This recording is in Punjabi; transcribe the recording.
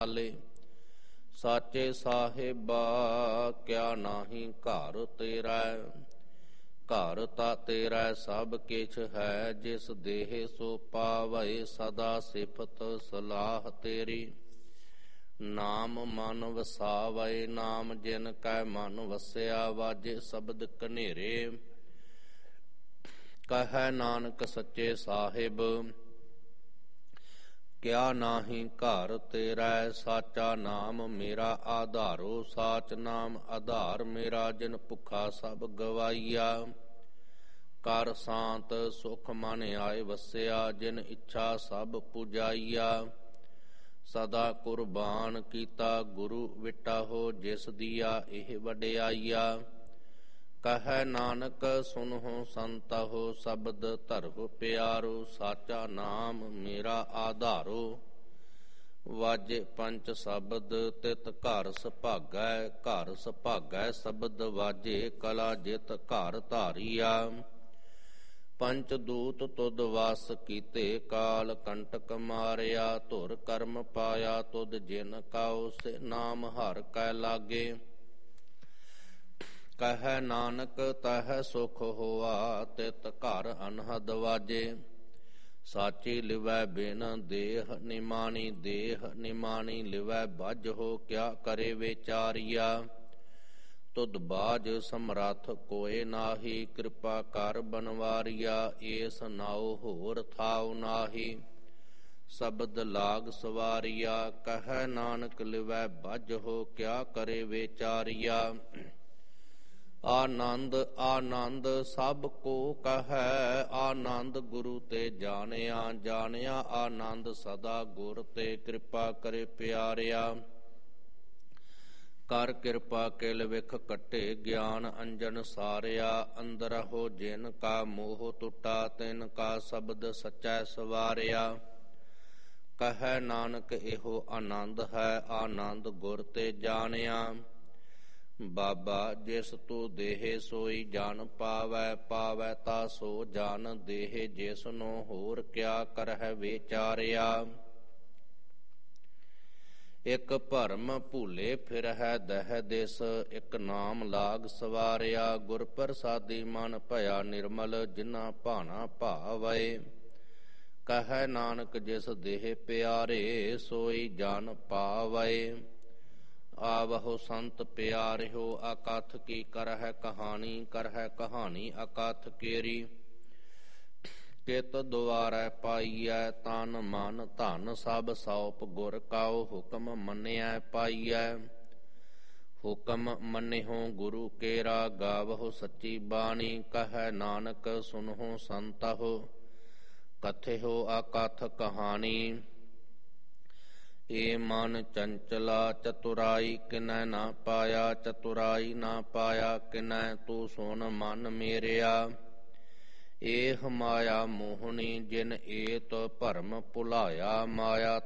ਵਾਲੇ ਸਾਚੇ ਸਾਹਿਬਾ ਕਿਆ ਨਾਹੀ ਘਰ ਤੇਰਾ। ਘਰ ਤਾ ਤੇਰਾ ਸਭ ਕਿਛ ਹੈ, ਜਿਸ ਦੇਹ ਸੋ ਪਾਵੈ ਸਦਾ ਸਿਫਤ ਸਲਾਹ ਤੇਰੀ। ਨਾਮ ਮਨ ਵਸਾਵੈ ਨਾਮ ਜਿਨ ਕੈ ਮਨ ਵਸਿਆ, ਵਾਜੇ ਸ਼ਬਦ ਕਨੇਰੇ। ਕਹੈ ਨਾਨਕ ਸੱਚੇ ਸਾਹਿਬ ਕਿਆ ਨਾਹੀ ਘਰ ਤੇਰਾ। ਸਾਚਾ ਨਾਮ ਮੇਰਾ ਆਧਾਰੋ, ਸਾਚ ਨਾਮ ਆਧਾਰ ਮੇਰਾ। ਜਿਨ ਭੁੱਖਾ ਸਭ ਗਵਾਈਆ, ਕਰ ਸ਼ਾਂਤ ਸੁਖ ਮਨ ਆਏ ਵਸਿਆ। ਜਿਨ ਇੱਛਾ ਸਭ ਪੁਜਾਈਆ, ਸਦਾ ਕੁਰਬਾਨ ਕੀਤਾ ਗੁਰੂ ਵਿਟਾਹੋ। ਜਿਸ ਦੀਆ ਇਹ ਵਡਿਆਈਆ, ਕਹੈ ਨਾਨਕ ਸੁਨਹੁ ਸੰਤਹੁ। ਸ਼ਬਦ ਧਰਹੁ ਪਿਆਰੋ, ਸਾਚਾ ਨਾਮ ਮੇਰਾ ਆਧਾਰੋ। ਵਾਜੇ ਪੰਚ ਸ਼ਬਦ ਤਿਤ ਘਰ ਸੁਭਾਗੈ। ਘਰ ਸੁਭਾਗੈ ਸ਼ਬਦ ਵਾਜੇ, ਕਲਾ ਜਿਤ ਘਰ ਧਾਰੀਆ। ਪੰਚ ਦੂਤ ਤੁਧ ਵਸ ਕੀਤੇ, ਕਾਲ ਕੰਟਕ ਮਾਰਿਆ। ਧੁਰ ਕਰਮ ਪਾਇਆ ਤੁਧ ਜਿਨ ਕਾਉ, ਸੇ ਨਾਮ ਹਰਿ ਕੈ ਲਾਗੇ। ਕਹੈ ਨਾਨਕ ਤਹ ਸੁਖ ਹੋਆ, ਤਿਤ ਘਰ ਅਨਹਦ ਵਾਜੇ। ਸਾਚੀ ਲਿਵੈ ਬਿਨ ਦੇਹ ਨਿਮਾਣੀ, ਦੇਹ ਨਿਮਾਣੀ ਲਿਵੈ ਬੱਝ ਹੋ। ਕਿਆ ਕਰੇ ਵਿਚਾਰੀਆ, ਤੁਧ ਬਾਝ ਸਮਰੱਥ ਕੋਇ ਨਾਹੀ। ਕਿਰਪਾ ਕਰ ਬਨਵਾਰੀਆ, ਏਸ ਨਾਉ ਹੋਰ ਥਾਉ ਨਾਹੀ। ਸ਼ਬਦ ਲਾਗ ਸਵਾਰੀਆ, ਕਹੈ ਨਾਨਕ ਲਿਵੈ ਬੱਝ ਹੋ। ਕਿਆ ਕਰੇ ਵਿਚਾਰੀਆ, ਆਨੰਦ ਆਨੰਦ ਸਭ ਕੋ ਕਹੈ। ਆਨੰਦ ਗੁਰੂ ਤੇ ਜਾਣਿਆ, ਜਾਣਿਆ ਆਨੰਦ ਸਦਾ ਗੁਰ ਤੇ। ਕਿਰਪਾ ਕਰੇ ਪਿਆਰਿਆ, ਕਰ ਕਿਰਪਾ ਕਿਲ ਵਿਖ ਕੱਟੇ। ਗਿਆਨ ਅੰਜਨ ਸਾਰਿਆ, ਅੰਦਰਹੁ ਜਿਨ ਕਾ ਮੋਹ ਟੁੱਟਾ। ਤਿਨ ਕਾ ਸ਼ਬਦ ਸਚੈ ਸਵਾਰਿਆ, ਕਹੈ ਨਾਨਕ ਇਹੋ ਆਨੰਦ ਹੈ। ਆਨੰਦ ਗੁਰ ਤੇ ਜਾਣਿਆ, ਬਾਬਾ ਜਿਸ ਤੂ ਦੇਹ ਸੋਈ ਜਨ ਪਾਵੈ। ਪਾਵੈ ਤਾ ਸੋ ਜਨ ਦੇਹ, ਜਿਸ ਨੂੰ ਹੋਰ ਕਿਆ ਕਰਹਿ ਵਿਚਾਰਿਆ। ਇਕ ਭਰਮ ਭੂਲੇ ਫਿਰਹਿ ਦਹਿ ਦਿਸ, ਇਕ ਨਾਮ ਲਾਗ ਸਵਾਰਿਆ। ਗੁਰ ਪ੍ਰਸਾਦੀ ਮਨ ਭਇਆ ਨਿਰਮਲ, ਜਿਨਾ ਭਾਣਾ ਭਾਵੈ। ਕਹੈ ਨਾਨਕ ਜਿਸ ਦੇਹ ਪਿਆਰੇ, ਸੋਈ ਜਨ ਪਾਵੈ। ਆਵਹੁ ਸੰਤ ਪਿਆਰਿਓ, ਅਕਥ ਕੀ ਕਰਹਿ ਕਹਾਣੀ। ਕਰਹਿ ਕਹਾਣੀ ਅਕਥ ਕੇਰੀ, ਕਿਤ ਦੁਆਰੈ ਪਾਈਐ। ਤਨ ਮਨ ਧਨ ਸਭ ਸੌਪ ਗੁਰ ਕਾਉ, ਹੁਕਮ ਮੰਨਿਐ ਪਾਈਐ। ਹੁਕਮ ਮੰਨਿਹੁ ਗੁਰੂ ਕੇਰਾ, ਗਾਵਹੁ ਸੱਚੀ ਬਾਣੀ। ਕਹੈ ਨਾਨਕ ਸੁਨਹੁ ਸੰਤਹੁ, ਕਥਿਹੁ ਅਕਥ ਕਹਾਣੀ। ਏ ਮਨ ਚੰਚਲਾ ਚਤੁਰਾਈ, ਕਿਨੈ ਨਾ ਪਾਇਆ। ਚਤੁਰਾਈ ਨਾ ਪਾਇਆ ਕਿਨੈ, ਤੂੰ ਸੁਨ ਮਨ ਮੇਰਿਆ। ਏਹ ਮਾਇਆ ਮੋਹਣੀ, ਜਿਨ ਏਤ ਭਰਮ ਭੁਲਾਇਆ। ਮਾਇਆ